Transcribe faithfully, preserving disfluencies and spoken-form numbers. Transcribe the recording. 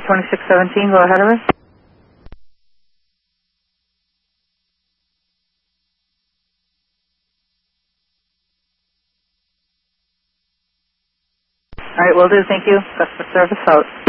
twenty-six seventeen, go ahead of us. All right, will do. Thank you. Customer service out.